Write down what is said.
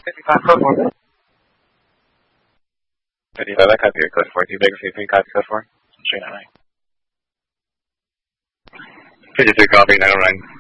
55 code 4. 55, I copy your code 4. 2 Baker 53, copy code 4. 399. 53, copy 909.